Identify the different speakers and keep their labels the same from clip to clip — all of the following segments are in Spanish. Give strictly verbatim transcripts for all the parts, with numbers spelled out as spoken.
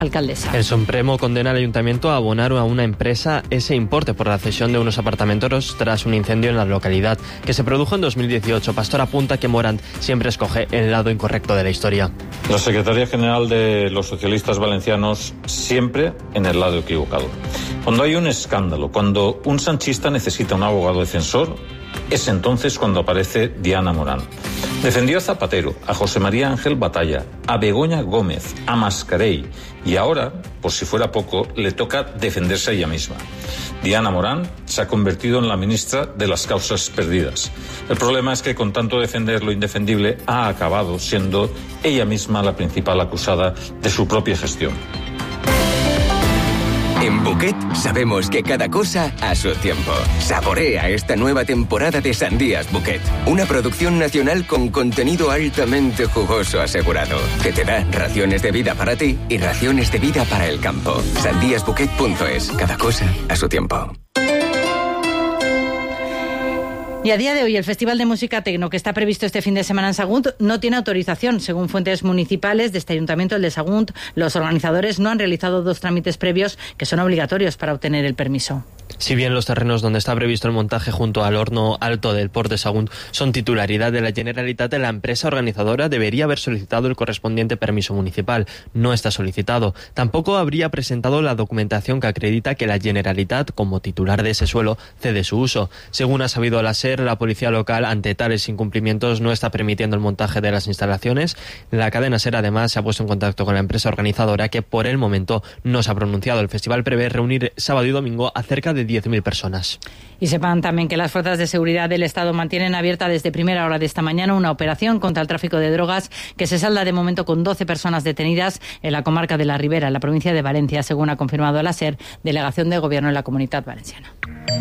Speaker 1: alcaldesa.
Speaker 2: El Supremo condena al Ayuntamiento a abonar a una empresa ese importe por la cesión de unos apartamentos tras un incendio en la localidad que se produjo en dos mil dieciocho. Pastor apunta que Morant siempre escoge el lado incorrecto de la historia.
Speaker 3: La Secretaría General de los Socialistas Valencianos siempre en el lado equivocado. Cuando hay un escándalo, cuando un sanchista necesita un abogado defensor, es entonces cuando aparece Diana Morán. Defendió a Zapatero, a José María Ángel Batalla, a Begoña Gómez, a Mascarell y ahora, por si fuera poco, le toca defenderse a ella misma. Diana Morán se ha convertido en la ministra de las causas perdidas. El problema es que con tanto defender lo indefendible ha acabado siendo ella misma la principal acusada de su propia gestión.
Speaker 4: En Bouquet sabemos que cada cosa a su tiempo. Saborea esta nueva temporada de Sandías Bouquet, una producción nacional con contenido altamente jugoso asegurado, que te da raciones de vida para ti y raciones de vida para el campo. sandías bouquet punto es, cada cosa a su tiempo.
Speaker 1: Y a día de hoy el Festival de Música Tecno que está previsto este fin de semana en Sagunt no tiene autorización. Según fuentes municipales de este ayuntamiento, el de Sagunt, los organizadores no han realizado dos trámites previos que son obligatorios para obtener el permiso.
Speaker 2: Si bien los terrenos donde está previsto el montaje junto al horno alto del Port de Sagunt son titularidad de la Generalitat, la empresa organizadora debería haber solicitado el correspondiente permiso municipal. No está solicitado. Tampoco habría presentado la documentación que acredita que la Generalitat, como titular de ese suelo, cede su uso. Según ha sabido la SER, la policía local, ante tales incumplimientos, no está permitiendo el montaje de las instalaciones. La cadena SER, además, se ha puesto en contacto con la empresa organizadora, que por el momento no se ha pronunciado. El festival prevé reunir sábado y domingo a cerca de diez mil personas.
Speaker 1: Y sepan también que las fuerzas de seguridad del Estado mantienen abierta desde primera hora de esta mañana una operación contra el tráfico de drogas que se salda de momento con doce personas detenidas en la comarca de la Ribera, en la provincia de Valencia, según ha confirmado la SER, Delegación de Gobierno en la Comunidad Valenciana.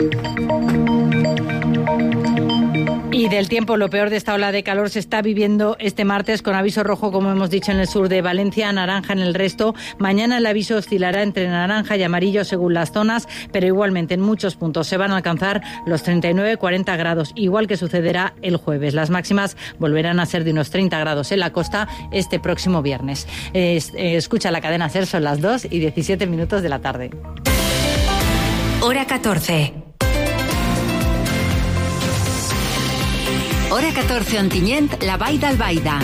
Speaker 1: Y del tiempo, lo peor de esta ola de calor se está viviendo este martes con aviso rojo, como hemos dicho, en el sur de Valencia, naranja en el resto. Mañana el aviso oscilará entre naranja y amarillo según las zonas, pero igualmente en muchos puntos se van a alcanzar los treinta y nueve a cuarenta grados, igual que sucederá el jueves. Las máximas volverán a ser de unos treinta grados en la costa este próximo viernes. Es, eh, escucha la cadena SER, son las dos y diecisiete minutos de la tarde.
Speaker 5: Hora catorce. Hora catorce Ontinyent, la Vall d'Albaida.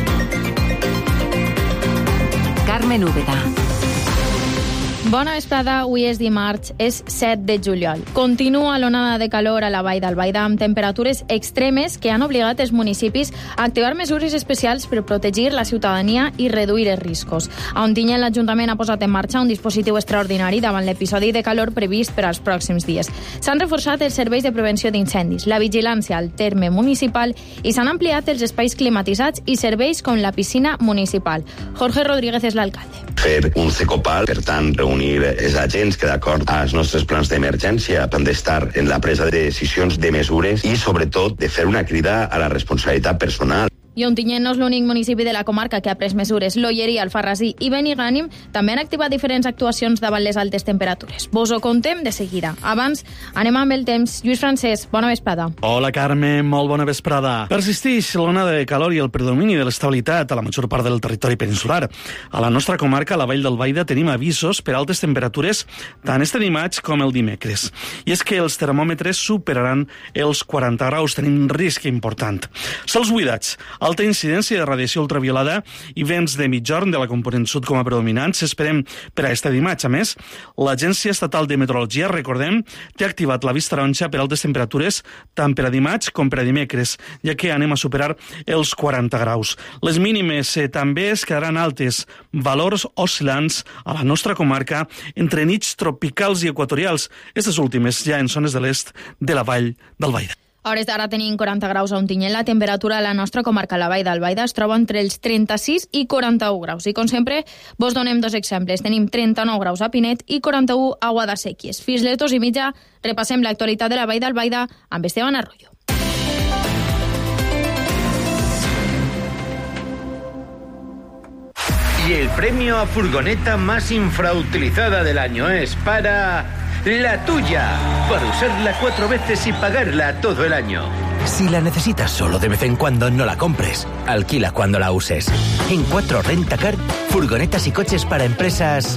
Speaker 5: Carmen Úbeda.
Speaker 6: Bona vesprada, avui és dimarts, és set de juliol. Continua l'onada de calor a la Vall d'Albaida amb temperatures extremes que han obligat els municipis a activar mesures especials per protegir la ciutadania i reduir els riscos. A Ontinyent, l'Ajuntament ha posat en marxa un dispositiu extraordinari davant l'episodi de calor previst per als pròxims dies. S'han reforçat els serveis de prevenció d'incendis, la vigilància al terme municipal i s'han ampliat els espais climatitzats i serveis com la piscina municipal. Jorge Rodríguez és l'alcalde.
Speaker 7: Fer un cecopal, per tant, reunir els agents que d'acord als nostres plans d'emergència han d'estar en la presa de decisions de mesures i, sobretot, de fer una crida a la responsabilitat personal.
Speaker 6: I Ontinyent no és l'únic municipi de la comarca que ha pres mesures. L'Olleria, Alfarrasí i Benigànim també han activat diferents actuacions davant les altes temperatures. Vos ho contem de seguida. Abans, anem amb el temps. Lluís Francesc, bona vesprada.
Speaker 8: Hola, Carme, molt bona vesprada. Persisteix l'onada de calor i el predomini de l'estabilitat a la major part del territori peninsular. A la nostra comarca, a la Vall d'Albaida, tenim avisos per altes temperatures tant este dimarts com el dimecres. I és que els termòmetres superaran els quaranta graus. Tenim un risc important. Cels buidats, alta incidència de radiació ultraviolada i vents de mitjorn de la component sud com a predominants s'esperem per a este dimarts. A més, l'Agència Estatal de Meteorologia, recordem, té activat la vista taronja per altes temperatures tant per a dimarts com per a dimecres, ja que anem a superar els quaranta graus. Les mínimes eh, també es quedaran altes, valors oscil·lants a la nostra comarca entre nits tropicals i equatorials, aquestes últimes ja en zones de l'est de la Vall d'Albaida.
Speaker 6: A hores d'ara tenim quaranta graus a Ontinyent. La temperatura a la nostra comarca, la Vall d'Albaida, es troba entre els trenta-sis i quaranta-u graus. I, com sempre, vos donem dos exemples. Tenim trenta-nou graus a Pinet i quaranta-u a Guadasséquies. Fins les dos i mitja repassem l'actualitat de la Vall d'Albaida amb Esteban Arroyo.
Speaker 9: Y el premio a furgoneta más infrautilizada del año es para... La Tuya, para usarla cuatro veces y pagarla todo el año.
Speaker 10: Si la necesitas solo de vez en cuando, no la compres. Alquila cuando la uses. En cuatro Rentacar Furgonetas y coches para empresas